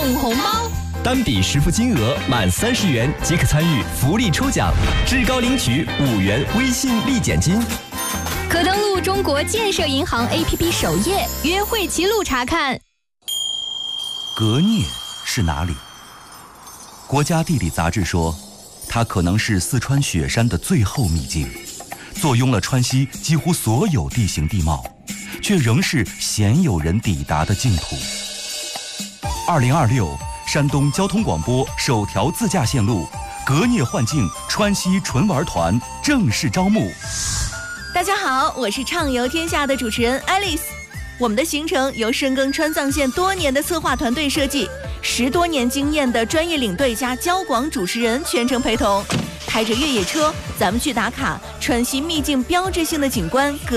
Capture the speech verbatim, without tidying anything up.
送红包， 单笔实付金额满三十元即可参与福利抽奖，至高领取五元微信立减金。 可登录中国建设银行 A P P 首页约会记录查看。 革聂是哪里？国家地理杂志说，它可能是四川雪山的最后秘境，坐拥了川西几乎所有地形地貌，却仍是鲜有人抵达的净土。二零二六，山东交通广播首条自驾线路革聂幻境川西纯玩团正式招募。 大家好，我是畅游天下的主持人 Alice。我们的行程由深耕川藏线多年的策划团队设计，十多年经验的专业领队加交广主持人全程陪同，开着越野车，咱们去打卡川西秘境标志性的景观革